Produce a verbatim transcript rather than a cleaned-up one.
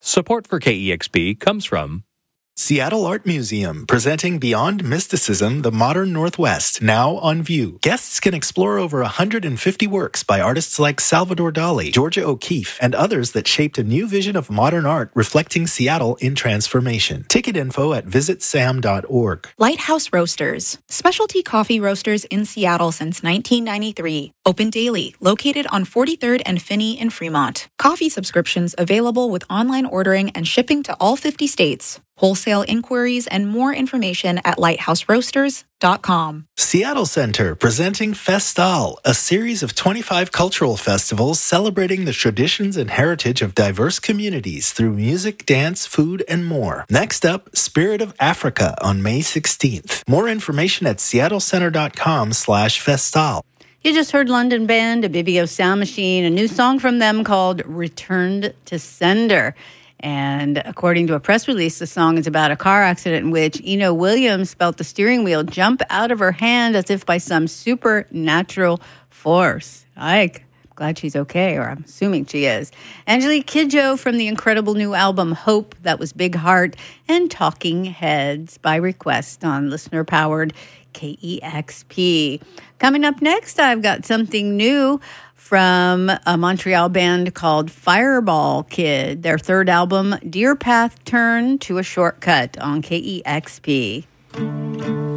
Support for K E X P comes from Seattle Art Museum, presenting Beyond Mysticism, the Modern Northwest, now on view. Guests can explore over one hundred fifty works by artists like Salvador Dali, Georgia O'Keeffe, and others that shaped a new vision of modern art reflecting Seattle in transformation. Ticket info at visit sam dot org. Lighthouse Roasters, specialty coffee roasters in Seattle since nineteen ninety-three. Open daily, located on forty-third and Finney in Fremont. Coffee subscriptions available with online ordering and shipping to all fifty states. Wholesale inquiries and more information at lighthouse roasters dot com. Seattle Center presenting Festal, a series of twenty-five cultural festivals celebrating the traditions and heritage of diverse communities through music, dance, food, and more. Next up, Spirit of Africa on May sixteenth. More information at seattle center dot com slash festal. You just heard London Band, a Bibio Sound Machine, a new song from them called Returned to Sender. And according to a press release, the song is about a car accident in which Eno Williams felt the steering wheel jump out of her hand as if by some supernatural force. I'm glad she's okay, or I'm assuming she is. Angelique Kidjo from the incredible new album Hope, that was Big Heart, and Talking Heads by request on listener-powered K E X P. Coming up next, I've got something new from a Montreal band called Fireball Kid. Their third album, Deer Path Turn to a Shortcut on K E X P.